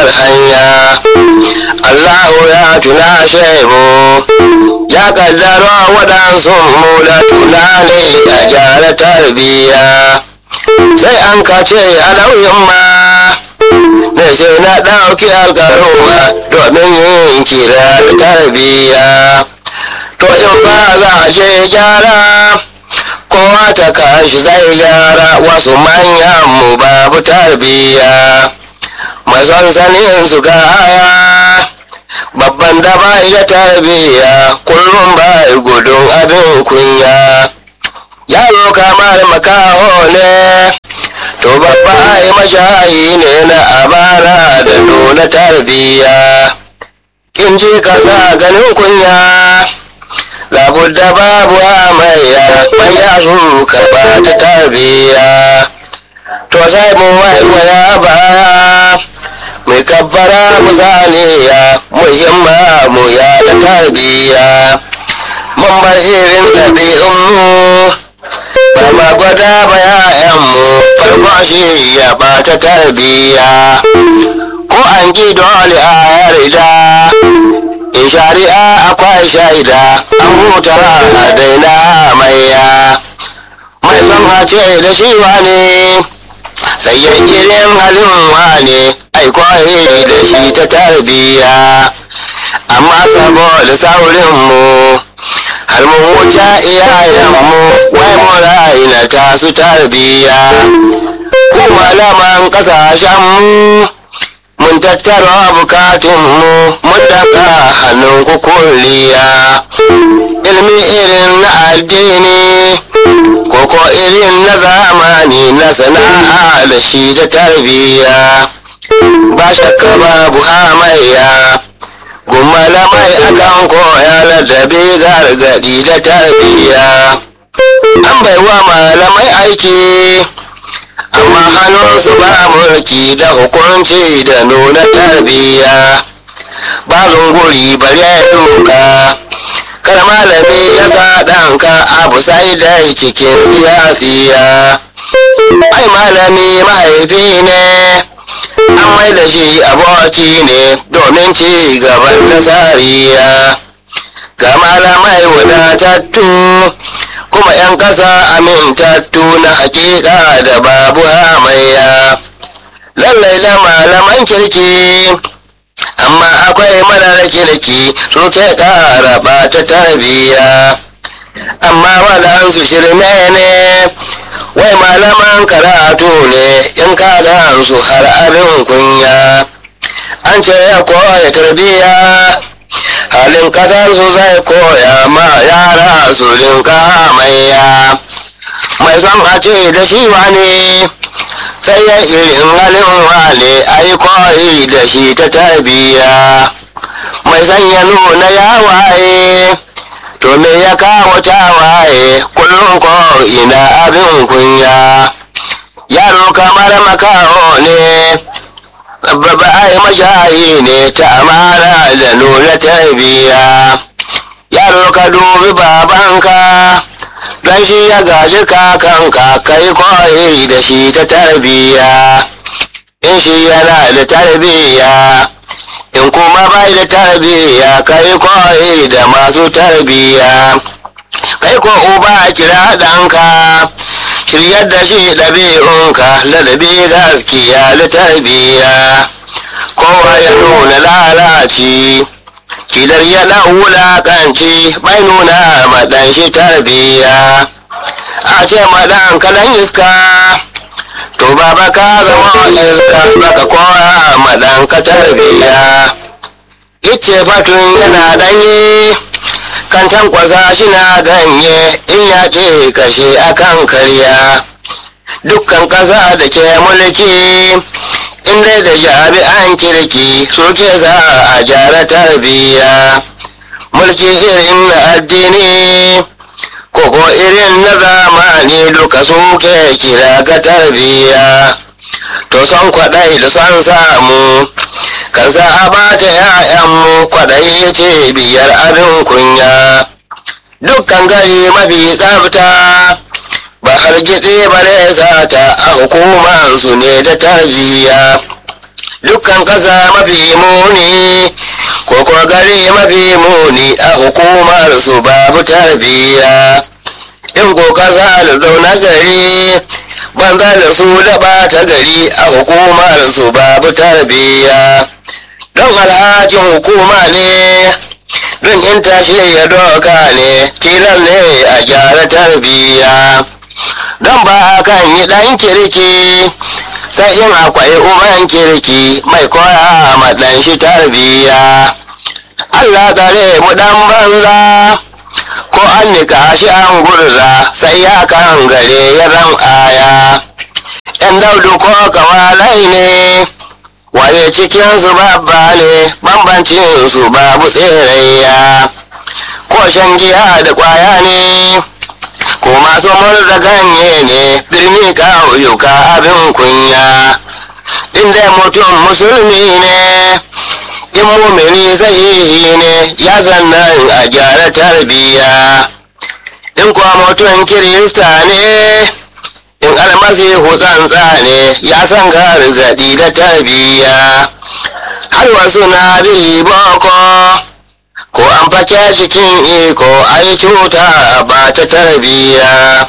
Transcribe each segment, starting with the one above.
hanya. Allahu ya tuna shebu ya kaddaro waɗansu mu da tunani a gyara tarbiyya. Sai an kace a nauyin ma na ce na ɗauki alƙaruma domin yin kira da tarbiyya. To in ba za a je gyara kowa ta kashi zai gyara, wasu manyan mu babu tarbiyya. Mai son sanin su ga aya babban da bai da tarbiyya kullum bai gudun abin kunya. Yaro kamar makaho ne to babba ai mashayi ne na abara da nuna tarbiyya. In ji ka sa ganin kunya labudda babu hamayya manya su karɓa ta tarbiyya. To sai mu waiwaya baya mai kabbara mu zaniya muhimma mu ya da tarbiyya. Mun bar irin ɗabi'unmu ba ma gwada ba ‘ya'yanmu farko shi ya ɓata tarbiyya. Ko an ki dole a yarda in shari'a akwai shaida an huta a daina hamayya. Mai son hace da shi wane sai ya irin halin wane ai koyi da shi ta tarbiyya. Amma saboda saurinmu har mun wuce iyayenmu wai mu raina ta su tarbiyya. Ku malaman kasashenmu mun tattara bukatunmu mun daga hannun ku kulliya. Ilmi irin na addini koko irin na zamani na sana'a da shi da tarbiyya. Ba shakka babu hamayya gun malamai akan koya ladabi gargadi da tarbiyya. An baiwa malamai aiki amma hannunsu ba mulki da hukunci da nuna tarbiyya. Ba zunguri bare duka kar malami ya sa ɗanka abu sai dai cikin siyasiya. Ai malami mahaifi ne an mai da shi aboki ne domin ci gaban nasariya. Ga malamai wadatattu kuma 'yan ƙasa amintattu na hakika da babu hamayya. Lallai da malaman kirki amma akwai marar kirki suke ƙara ɓata tarbiyya. Amma waɗansu shirme ne wai malaman karatu ne in ka gansu har abin kunya. An ce ya koya tarbiyya halin kasar su zai koya ma yara su rinka hamayya. Mai son a ce da shi wane sai ya irin halin wane ai koyi da shi ta tarbiyya. Mai son ya nuna ya waye to me ya kawo tawaye kullum ko ina abin kunya. Yaro kamar makaho ne babba ai mashayi ne ta amara da nuna tarbiyya. Yaro ka dubi babanka don shi ya gaji kakanka kai koyi da shi ta tarbiyya. In shi yana da tarbiyya in kuma bai da tarbiyya kai koyi da masu tarbiyya. Kai ko uba kira ɗanka shiryar da shi ɗabi'unka ladabi gaskiya da tarbiyya. Kowa ya nuna lalaci kidar ya ɗan wulaƙanci bai nuna maɗan shi tarbiyya. A ce maɗan kalan iska to baba ka zama iska baka koya maɗan ka tarbiyya. Ice fatun yana ɗanye kan tankwasa shi na ganye in ya ƙi kashe akan karya. Dukkan ƙasa da ke mulki in dai da jami'an kirki suke za a gyara tarbiyya. Mulki irin na addini koko irin na zamani duka suke kira ga tarbiyya. To son kwaɗai da son samu kansa a bata ‘ya'yanmu kwaɗayi ce biyar abin kunya. Dukkan gari mafi tsafta ba hargitsi bare sata a hukumansu ne da tarbiyya. dukkan ƙasa mafi muni ko gari mafi muni a hukumar su babu tarbiyya. In ko ƙasa da zauna gari banza da su da ɓata gari a hukumar su babu tarbiyya. Don alhakin hukuma ne don in tashi ya doka ne tilan ne a gyara tarbiyya. Don ba kan yi ɗan kirki sai in akwai uban kirki mai koya ma ɗan shi tarbiyya. Allah tsare mu ɗan banza ko an nika shi an gurza sai ya kan gare ya ran aya. ‘Yan daudu ko kawalai ne waye cikin su babba ne bambancin su babu tserayya. Ko shan giya da kwaya ne ko masu murza ganye ne birni ƙauyuka abin kunya. Inda mutum musulmi ne in mumini sahihi ne ya sannan a gyara tarbiyya. In kuwa mutum kirista ne in almasihu tsantsa ne ya san gargaɗi da tarbiyya. Har wasu na biri boko ko an fake cikin iko ai cuta ba ta tarbiyya.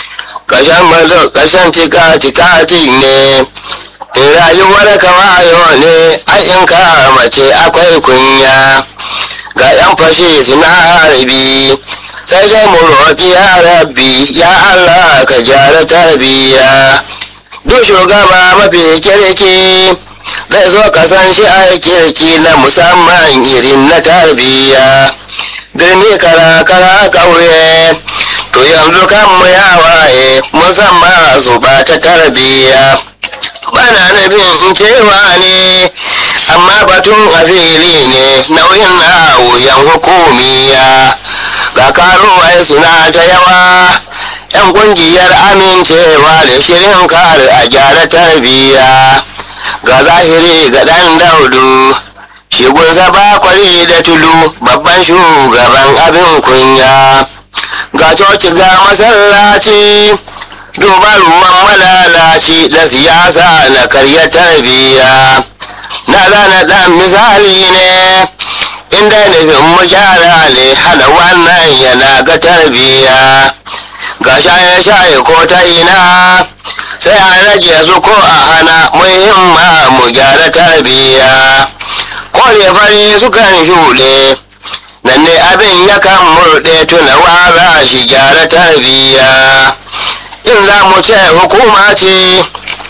Ƙashan tika-tikati ne in rayuwar kawayo ne ai in ka mace akwai kunya. Ga ‘yan fashi suna harbi sai dai mu roƙi ya rabbi ya Allah ka gyara tarbiyya. Duk shugaba mafi kirki zai zo kasan shi a kirki na musamman irin na tarbiyya. Birni kara ƙauye to yanzu kanmu ya waye musamman su ba ta tarbiyya. Bana nufin cewa ne amma batun a fili ne nauyin na wuyan hukumiya. Ga karuwai suna ta yawa ‘yan ƙungiyar amincewa da shirin kare a gyara tarbiyya. Ga zahiri ga ɗan daudu shigunsa ba kwari da tulu babban shugaban abin kunya. Ga coci ga masallaci duba ruwan malalaci da siyasa na karya tarbiyya. Na zana ɗan misali ne inda nufin mu gyara ne hana wannan yana ga tarbiyya. Ga shaye-shaye ko ta ina sai a rage su ko a hana muhimma mu gyara tarbiyya. Kore fari sukan shuɗe nan ne abin yakan murɗe tunawa za shi gyara tarbiyya. In za mu ce hukuma ce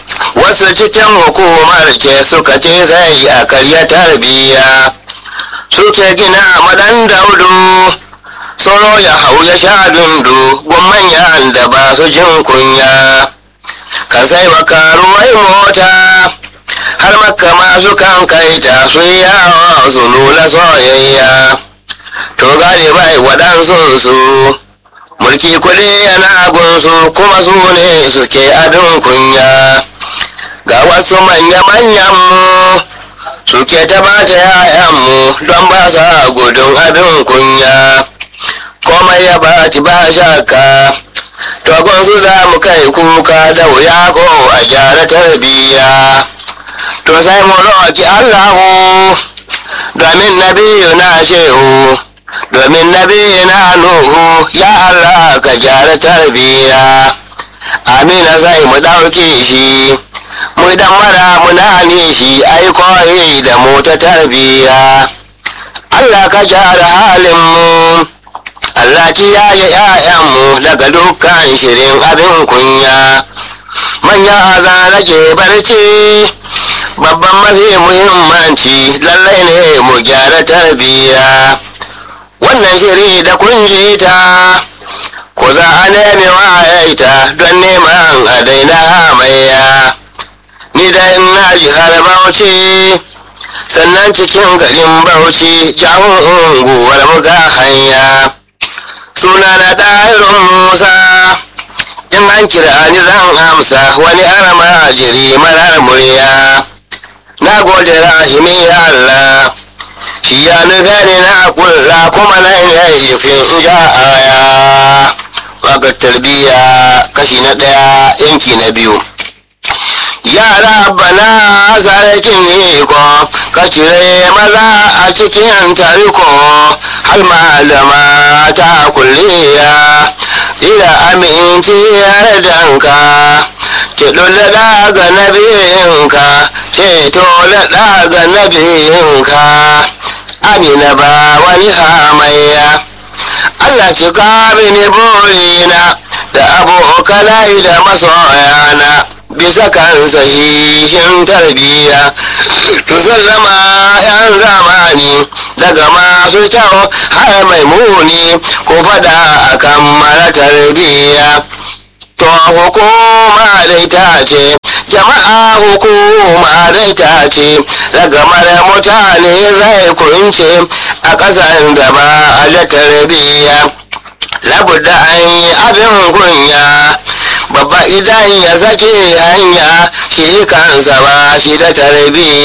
wasu cikin hukumar ce suka ce sai a karya tarbiyya. Suke gina madan daudu soro ya hau ya sha dundu manyan da ba su jin kunya. Kan sai wa karuwai mota har makka masu kan kaita su yawa su nuna soyayya. To galibai waɗansu su mulki kuɗi yana gunsu kuma su ne suke abin kunya. Ga wasu manya-manyan mu suke ta bata ‘ya'yanmu don ba sa gudun abin kunya. Komai ya baci ba shakka to gunsu za mu kai kuka da wuya ko a gyara tarbiyya. To sai mu roƙi Allahu domin nabiyu na shehu domin nabiyu na nuhu ya Allah ka gyara tarbiyya. Amina sai mu ɗauke shi mu dan mara muna nishi ai koyi da mu ta tarbiyya. Allah ka gyara halin mu Allah kiyaye ‘ya'yanmu daga dukkan shirin abin kunya. Manya za rage barci babban mafi muhimmanci lallai ne mu gyara tarbiyya. Wannan shiri da kun ji ta ko za a nemi wayaita don neman a daina hamayya. Ni da ina jihar Bauchi sannan cikin garin Bauchi jan unguwar muga hanya. Suna na Ɗahirun Musa in an kira ni zan amsa wani almajiri marar murya. Na gode rahimi ya Allah shi ya nufe ni na kulla kuma na yayyufin ja aya. Waƙar tarbiyya kashi na 1 yanki na 2. yara bana sarkin iko ka cire maza a cikin tariko har malama ta kulliya ila aminci yardanka ceto laɗa ga nabiyinka ceto laɗa ga nabiyinka amina ba wani hamayya Allah cika mini burina da abokanai da masoyana bisa kan sahihin tarbiyya sallama yan zamani daga masu kyau har mai muni ko fada akan mara tarbiyya to hukuma dai ta ce jama'a hukuma dai ta ce daga mara mutane zai kunce a ƙasan da ba a da tarbiyya labudda an yi abin kunya babba idan ya sake hanya shi kansa ba shi da tarbiyya